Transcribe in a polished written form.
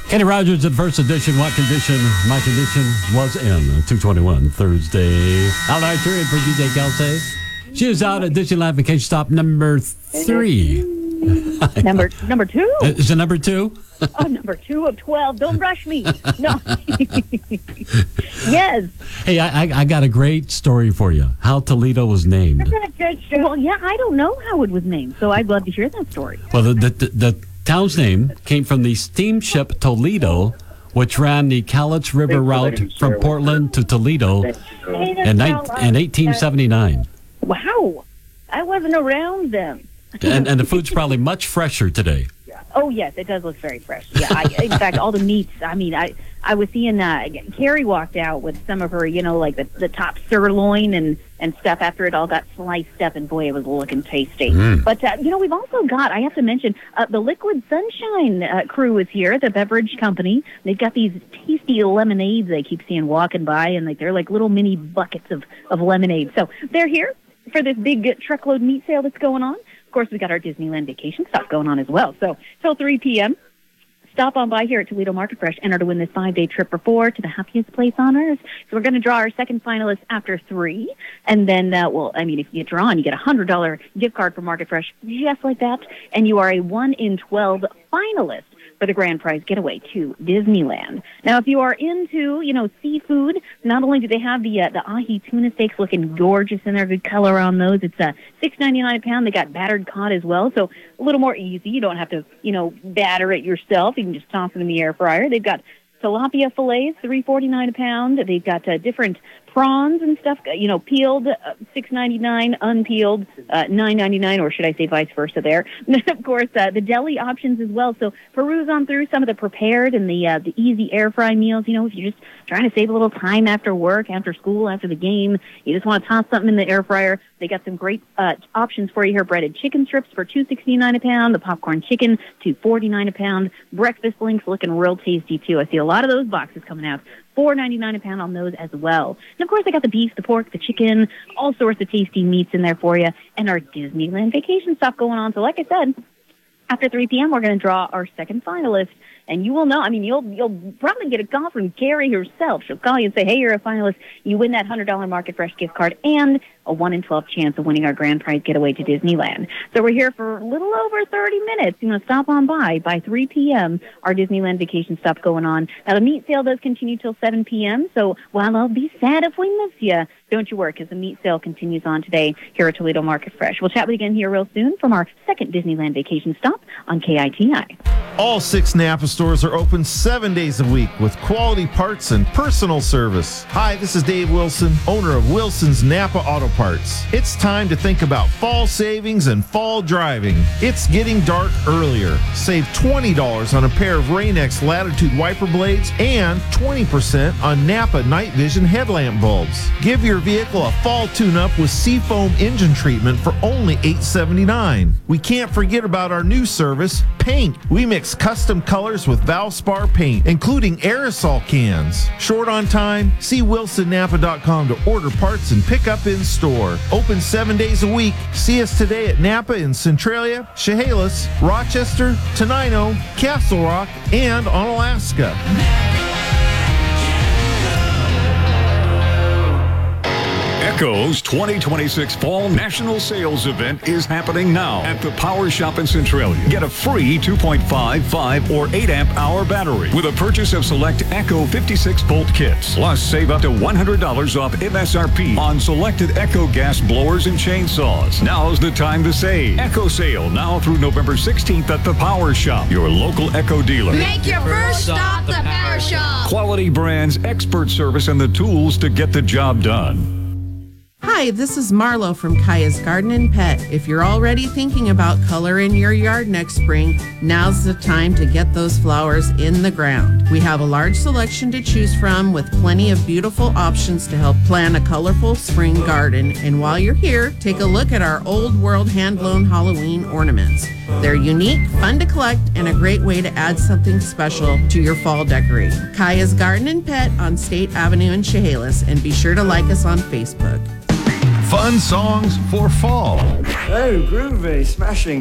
Kenny Rogers at First Edition. What condition? My condition was in 221 Thursday. Al Archer in for DJ Kelsey. She is out at Disneyland Vacation Stop number 3. Number 2? Is it number 2? Oh, number 2 of 12. Don't rush me. No. Yes. Hey, I got a great story for you. How Toledo was named. Well, yeah, I don't know how it was named, so I'd love to hear that story. Well, the town's name came from the steamship Toledo, which ran the Cowlitz River route from Portland to Toledo in 1879. Wow. I wasn't around then. And the food's probably much fresher today. Oh, yes, it does look very fresh. Yeah, in fact, all the meats, I mean, I was seeing Carrie walked out with some of her, like the top sirloin and stuff after it all got sliced up, and boy, it was looking tasty. But, we've also got, I have to mention, the Liquid Sunshine crew is here, the beverage company. They've got these tasty lemonades I keep seeing walking by, and they're like little mini buckets of lemonade. So they're here for this big truckload meat sale that's going on. Of course, we got our Disneyland Vacation stuff going on as well. So till 3 p.m., stop on by here at Toledo Market Fresh. Enter to win this 5-day trip for 4 to the happiest place on earth. So we're going to draw our second finalist after 3. And then, if you get drawn, you get a $100 gift card for Market Fresh, just like that. And you are a 1 in 12 finalist for the grand prize getaway to Disneyland. Now, if you are into, seafood, not only do they have the ahi tuna steaks looking gorgeous in there, good color on those. It's $6.99 a pound. They got battered cod as well, so a little more easy. You don't have to, batter it yourself. You can just toss it in the air fryer. They've got tilapia fillets, $3.49 a pound. They've got different prawns and stuff, peeled, $6.99, unpeeled, $9.99, or should I say vice versa there. And then, of course, the deli options as well. So peruse on through some of the prepared and the easy air fry meals. If you're just trying to save a little time after work, after school, after the game, you just want to toss something in the air fryer. They got some great options for you here. Breaded chicken strips for $2.69 a pound. The popcorn chicken, $2.49 a pound. Breakfast links looking real tasty, too. I see a lot of those boxes coming out. $4.99 a pound on those as well. And, of course, I got the beef, the pork, the chicken, all sorts of tasty meats in there for you, and our Disneyland Vacation stuff going on. So, like I said, after 3 p.m., we're going to draw our second finalist. And you will know, you'll probably get a call from Carrie herself. She'll call you and say, hey, you're a finalist. You win that $100 Market Fresh gift card and a 1 in 12 chance of winning our grand prize getaway to Disneyland. So we're here for a little over 30 minutes. Stop on by 3 p.m., our Disneyland Vacation stuff going on. Now, the meat sale does continue till 7 p.m., so while I'll be sad if we miss you, don't you worry, because the meat sale continues on today here at Toledo Market Fresh. We'll chat with you again here real soon from our second Disneyland Vacation stop on KITI. All 6 Napa stores are open 7 days a week with quality parts and personal service. Hi, this is Dave Wilson, owner of Wilson's Napa Auto Parts. It's time to think about fall savings and fall driving. It's getting dark earlier. Save $20 on a pair of Rain-X Latitude wiper blades and 20% on Napa Night Vision headlamp bulbs. Give your vehicle a fall tune-up with Seafoam engine treatment for only $8.79. We can't forget about our new service, paint. We mix custom colors with Valspar paint, including aerosol cans. Short on time? See WilsonNapa.com to order parts and pick up in store. Open 7 days a week. See us today at Napa in Centralia, Chehalis, Rochester, Tenino, Castle Rock, and on Alaska. Echo's 2026 Fall National Sales Event is happening now at the Power Shop in Centralia. Get a free 2.5, 5, or 8 amp hour battery with a purchase of select Echo 56-volt kits. Plus, save up to $100 off MSRP on selected Echo gas blowers and chainsaws. Now's the time to save. Echo sale now through November 16th at the Power Shop, your local Echo dealer. Make your first stop the Power Shop. Quality brands, expert service, and the tools to get the job done. Hi, this is Marlo from Kaya's Garden and Pet. If you're already thinking about color in your yard next spring, now's the time to get those flowers in the ground. We have a large selection to choose from with plenty of beautiful options to help plan a colorful spring garden. And while you're here, take a look at our Old World hand-blown Halloween ornaments. They're unique, fun to collect, and a great way to add something special to your fall decorating. Kaya's Garden and Pet on State Avenue in Chehalis, and be sure to like us on Facebook. Fun songs for fall. Oh, groovy, smashing.